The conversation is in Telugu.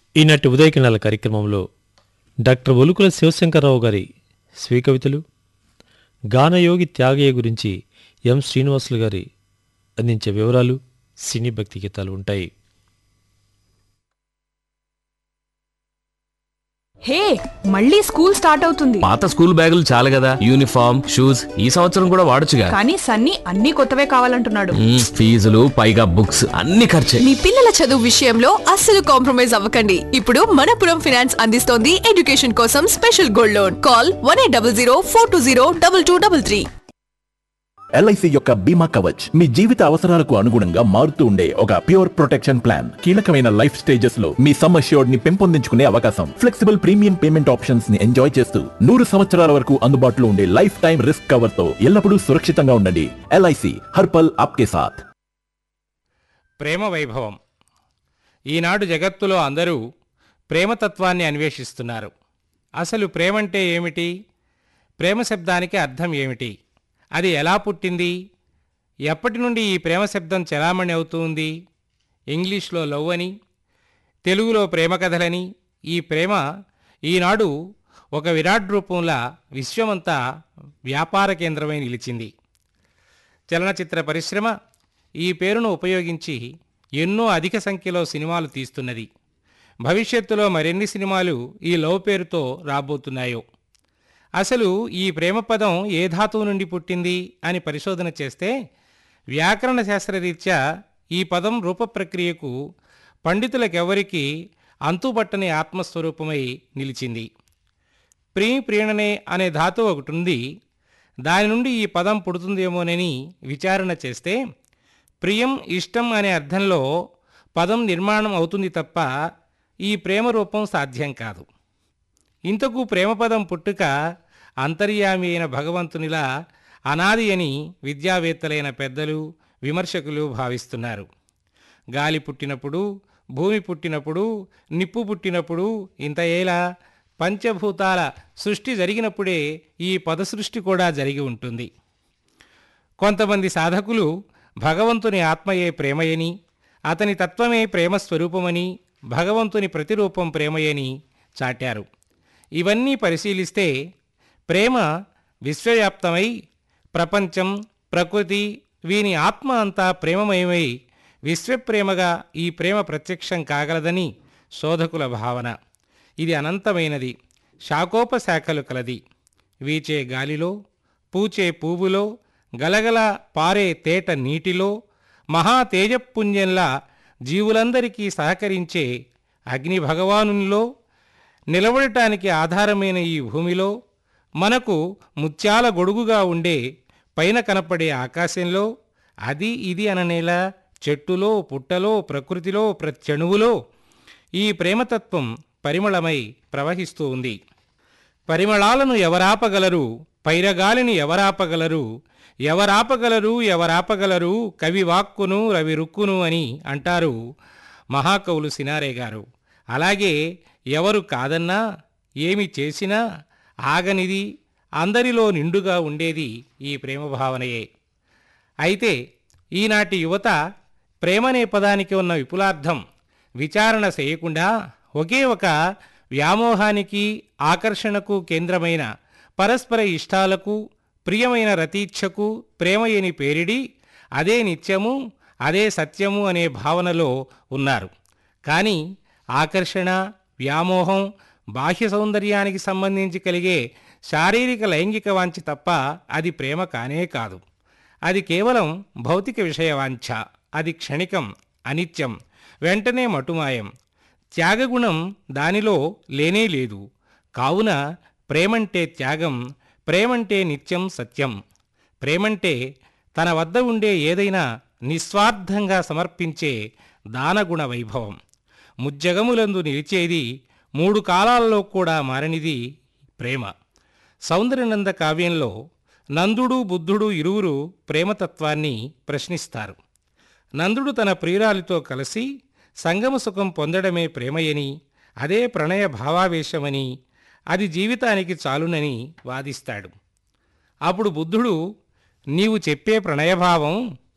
ఈనాటి ఉదయకిరణాల కార్యక్రమంలో డాక్టర్ ఒలుకుల శివశంకర్రావు గారి స్వీకవితలు, గానయోగి త్యాగయ్య గురించి ఎం శ్రీనివాసులు గారి అందించే వివరాలు, సినీ భక్తి గీతాలు ఉంటాయి. హే, మళ్ళీ స్కూల్ స్టార్ట్ అవుతుంది. పాత స్కూల్ బ్యాగులు చాలు కదా, యూనిఫామ్ షూస్ ఈ సంవత్సరం కూడా వాడొచ్చుగా. కానీ సన్నీ అన్ని కొత్తవే కావాలంటున్నాడు. ఫీజులు పైగా బుక్స్ అన్ని ఖర్చే. మీ పిల్లల చదువు విషయంలో అస్సలు కాంప్రమైజ్ అవ్వకండి. ఇప్పుడు మనపురం ఫైనాన్స్ అందిస్తోంది ఎడ్యుకేషన్ కోసం special gold loan. Call 1800 420 2233. LIC యొక్క బీమా కవచ్ మీ జీవిత అవసరాలకు అనుగుణంగా మారుతూ ఉండే ఒక ప్యూర్ ప్రొటెక్షన్ ప్లాన్. కీలకమైన లైఫ్ స్టేజెస్ లో మీ సమ్ అష్యూర్డ్ ని పెంపొందించుకునే అవకాశం, ఫ్లెక్సిబుల్ ప్రీమియం పేమెంట్ ఆప్షన్స్ ని ఎంజాయ్ చేస్తూ 100 సంవత్సరాల వరకు అందుబాటులో ఉండే లైఫ్ టైం రిస్క్ కవర్ తో ఎల్లప్పుడూ సురక్షితంగా ఉండండి. LIC హర్పల్ ఆప్కే సాథ్. ప్రేమ వైభవం. ఈనాడు జగత్తులో అందరూ ప్రేమతత్వాన్ని అన్వేషిస్తున్నారు. అసలు ప్రేమంటే ఏమిటి? ప్రేమ శబ్దానికి అర్థం ఏమిటి? అది ఎలా పుట్టింది? ఎప్పటి నుండి ఈ ప్రేమ శబ్దం చలామణి అవుతుంది? ఇంగ్లీష్లో లవ్ అని, తెలుగులో ప్రేమ కథలని. ఈ ప్రేమ ఈనాడు ఒక విరాట్ రూపంలా విశ్వమంతా వ్యాపార కేంద్రమై నిలిచింది. చలనచిత్ర పరిశ్రమ ఈ పేరును ఉపయోగించి ఎన్నో అధిక సంఖ్యలో సినిమాలు తీస్తున్నది. భవిష్యత్తులో మరెన్ని సినిమాలు ఈ లవ్ పేరుతో రాబోతున్నాయో. అసలు ఈ ప్రేమ పదం ఏ ధాతువు నుండి పుట్టింది అని పరిశోధన చేస్తే వ్యాకరణ శాస్త్రరీత్యా ఈ పదం రూప ప్రక్రియకు పండితులకెవరికి అంతుపట్టని ఆత్మస్వరూపమై నిలిచింది. ప్రీణనే అనే ధాతువు ఒకటి ఉంది. దాని నుండి ఈ పదం పుడుతుందేమోనని విచారణ చేస్తే ప్రియం, ఇష్టం అనే అర్థంలో పదం నిర్మాణం అవుతుంది తప్ప ఈ ప్రేమ రూపం సాధ్యం కాదు. ఇంతకు ప్రేమపదం పుట్టుక అంతర్యామి అయిన భగవంతునిలా అనాది అని విద్యావేత్తలైన పెద్దలు, విమర్శకులు భావిస్తున్నారు. గాలి పుట్టినప్పుడు, భూమి పుట్టినప్పుడు, నిప్పు పుట్టినప్పుడు, ఇంత ఏలా పంచభూతాల సృష్టి జరిగినప్పుడే ఈ పద సృష్టి కూడా జరిగి ఉంటుంది. కొంతమంది సాధకులు భగవంతుని ఆత్మయే ప్రేమయని, అతని తత్వమే ప్రేమ స్వరూపమని, భగవంతుని ప్రతిరూపం ప్రేమయని చాటారు. ఇవన్నీ పరిశీలిస్తే ప్రేమ విశ్వవ్యాప్తమై ప్రపంచం, ప్రకృతి, వీని ఆత్మ అంతా ప్రేమమయమై విశ్వప్రేమగా ఈ ప్రేమ ప్రత్యక్షం కాగలదని శోధకుల భావన. ఇది అనంతమైనది, శాఖోపశాఖలు కలది. వీచే గాలిలో, పూచే పువ్వులో, గలగల పారే తేట నీటిలో, మహా తేజపుంజంలా జీవులందరికీ సహకరించే అగ్ని భగవానునిలో, నిలబడటానికి ఆధారమైన ఈ భూమిలో, మనకు ముత్యాల గొడుగుగా ఉండే పైన కనపడే ఆకాశంలో, అది ఇది అననేలా చెట్టులో, పుట్టలో, ప్రకృతిలో, ప్రత్యణువులో ఈ ప్రేమతత్వం పరిమళమై ప్రవహిస్తూ ఉంది. పరిమళాలను ఎవరాపగలరు? పైరగాలిని ఎవరాపగలరు? ఎవరాపగలరు కవి వాక్కును రవి రుక్కును అని అంటారు మహాకవులు సినారే గారు. అలాగే ఎవరు కాదన్నా, ఏమి చేసినా ఆగనిది, అందరిలో నిండుగా ఉండేది ఈ ప్రేమ భావనయే. అయితే ఈనాటి యువత ప్రేమనే పదానికి ఉన్న విపులార్థం విచారణ చేయకుండా ఒకే ఒక వ్యామోహానికి, ఆకర్షణకు కేంద్రమైన పరస్పర ఇష్టాలకు, ప్రియమైన రతీచ్ఛకు ప్రేమయని పేరిడి అదే నిత్యము, అదే సత్యము అనే భావనలో ఉన్నారు. కానీ ఆకర్షణ, వ్యామోహం బాహ్య సౌందర్యానికి సంబంధించి కలిగే శారీరక లైంగిక వాంఛ తప్ప అది ప్రేమ కానే కాదు. అది కేవలం భౌతిక విషయ వాంఛ. అది క్షణికం, అనిత్యం, వెంటనే మటుమాయం. త్యాగగుణం దానిలో లేనే లేదు. కావున ప్రేమంటే త్యాగం, ప్రేమంటే నిత్యం, సత్యం. ప్రేమంటే తన వద్ద ఉండే ఏదైనా నిస్వార్థంగా సమర్పించే దానగుణ వైభవం. ముజ్జగములందు నిలిచేది, 3 కాలాల్లో కూడా మారనిది ప్రేమ. సౌందర్యనంద కావ్యంలో నందుడు, బుద్ధుడు ఇరువురు ప్రేమతత్వాన్ని ప్రశ్నిస్తారు. నందుడు తన ప్రియురాలితో కలిసి సంగమ సుఖం పొందడమే ప్రేమయని, అదే ప్రణయ భావావేశమని, అది జీవితానికి చాలునని వాదిస్తాడు. అప్పుడు బుద్ధుడు, నీవు చెప్పే ప్రణయభావం